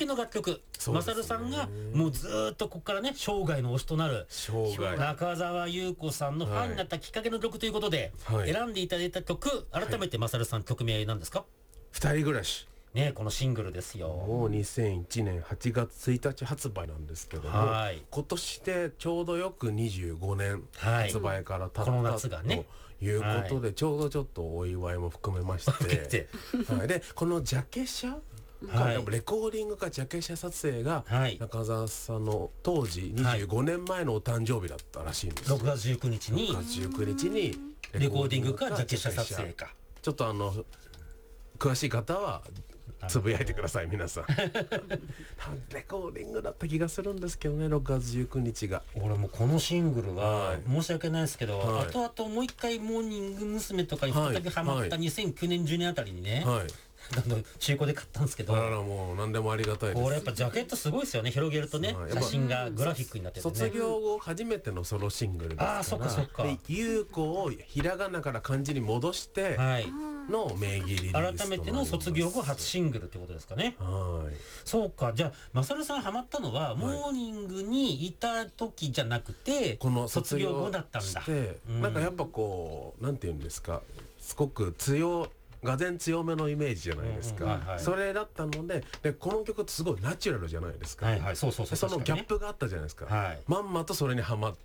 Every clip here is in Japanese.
けの楽曲、マサルさんがもうずっとここからね生涯の推しとなる中澤裕子さんのファンになったきっかけの曲ということで、選んでいただいた曲、改めてマサルさん曲名なんですか？ 二人暮らしね、このシングルですよ。 もう2001年8月1日発売なんですけども、今年でちょうどよく25年発売から経った、 この夏がねということで、ちょうどちょっとお祝いも含めましてでこのジャケ写レコーディングかジャケ写撮影が中澤さんの当時25年前のお誕生日だったらしいんですよ。 6月19日にレコーディングかジャケ写撮影か、 ちょっと詳しい方はつぶやいてください皆さんレコーディングだった気がするんですけどね、6月19日が。 俺もこのシングルは申し訳ないですけど、後々もう一回モーニング娘。とかに再びハマった2009年10年あたりにね、中古で買ったんですけど、 もう何でもありがたいです。 これやっぱジャケットすごいですよね。広げるとね、写真がグラフィックになっててね。 卒業後初めてのソロシングルですから。 そっかそっか。 優子をひらがなから漢字に戻しての名義リリース、 改めての卒業後初シングルってことですかね。そうか。じゃあマサルさんハマったのはモーニングにいた時じゃなくて、この卒業後だったんだ。 なんかやっぱこうなんていうんですか、すごくがぜん強めのイメージじゃないですか。それだったので、この曲ってすごいナチュラルじゃないですか。そのギャップがあったじゃないですか。まんまとそれにハマって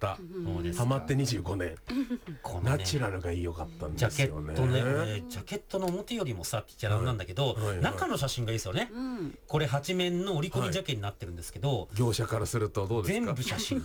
25年ナチュラルが良かったんですよね。 ジャケットの表よりもさって言っちゃなんなんだけど、中の写真がいいですよね。これ8面の折り込みジャケになってるんですけど、 業者からするとどうですか？ 全部写真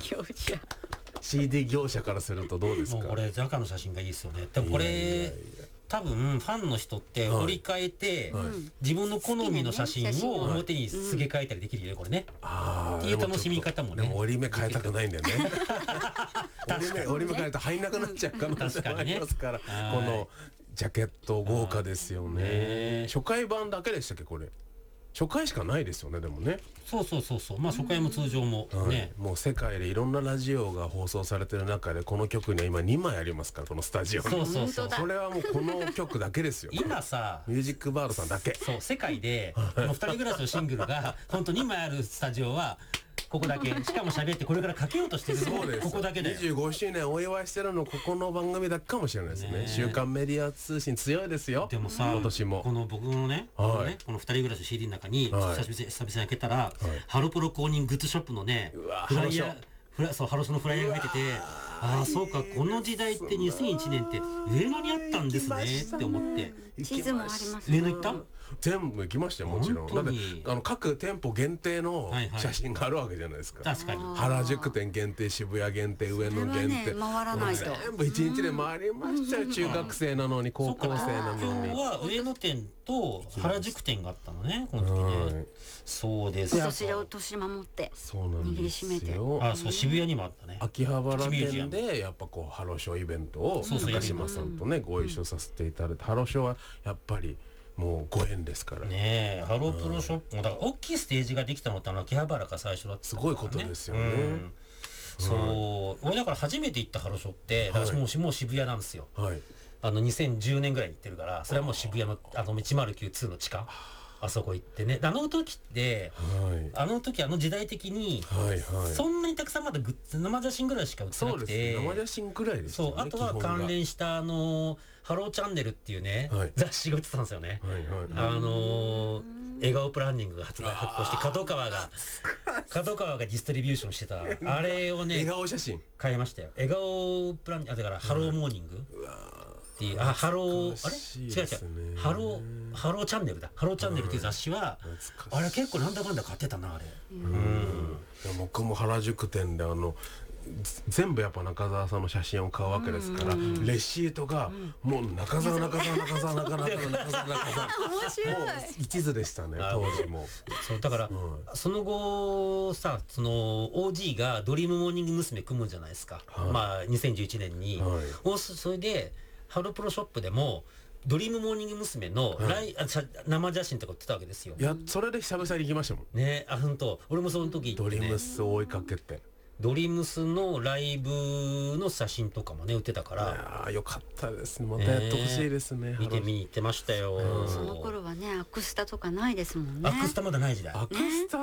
CD 業者からするとどうですか？ これ中の写真がいいですよね。でもこれ多分ファンの人って折り替えて自分の好みの写真を表にすげ替えたりできるよね、これね。っていう楽しみ方もね。 でも折り目変えたくないんだよね。折り目変えると入んなくなっちゃう可能性もありますから、このジャケット豪華ですよね。初回版だけでしたっけこれ？初回しかないですよね。でもね、 そうまあ初回も通常もね、 もう世界でいろんなラジオが放送されてる中でこの曲には今2枚ありますから、このスタジオに。それはもうこの曲だけですよ。 今さミュージックバードさんだけ。 世界でこの2人暮らしのシングルが本当2枚あるスタジオはここだけ。しかも喋ってこれからかけようとしてるのここだけで。 25周年お祝いしてるのここの番組だけかもしれないですね。週刊メディア通信強いですよ。 でもさ、 今年もこの僕のねこの2人暮らしの CD の中に久々に開けたらハロプロ公認グッズショップのねフライヤー、ハロショのフライヤーが入ってて、そうか、この時代って2001年って上野にあったんですねって思って。 地図もあります上野行った？ 全部行きましたよ、もちろん。だって各店舗限定の写真があるわけじゃないですか。 確かに原宿店限定、渋谷限定、上野限定、 回らないと全部1日で回りましたよ。中学生なのに高校生なのに。 今日は上野店と原宿店があったのね、この時ね。そうです。 今年でお年守って握りしめて。 そう、渋谷にもあったね。 秋葉原店でやっぱこうハロショーイベントを高島さんとねご一緒させていただいて、ハロショーはやっぱりもうご縁ですからね。ハロプロショップもだから大きいステージができたのって秋葉原が最初だった。 すごいことですよね。 俺だから初めて行ったハロショーって私もう渋谷なんですよ。2010年ぐらいに行ってるから、それはもう渋谷の1092の地下、あそこ行ってね。あの時ってあの時代的にそんなにたくさんまだグッズ生写真ぐらいしか売ってなくて、 生写真ぐらいですよね。 あとは関連したハローチャンネルっていうね雑誌が売ってたんですよね。笑顔プランニングが発行して角川がディストリビューションしてたあれをね、 笑顔写真買いましたよ。笑顔プランだからハローモーニングっていう、ハロー、違うハローチャンネルだ。ハローチャンネルっていう雑誌はあれ結構なんだかんだ買ってたな、あれ。 僕も原宿店で全部やっぱ中澤さんの写真を買うわけですから、レシートがもう中澤もう一途でしたね、当時も。 そうだからその後さ、その OG がドリームモーニング娘。組むじゃないですか。まあ2011年に。それでハロプロショップでもドリームモーニング娘。の生写真とか売ってたわけですよ。 いや、それで久々に行きましたもんね。本当俺もその時ドリームスを追いかけて、 ドリームスのライブの写真とかもね売ってたから、 よかったですね。またやってほしいですね。 見に行ってましたよ。 その頃はねアクスタとかないですもんね。 アクスタまだない時代。 アクスタ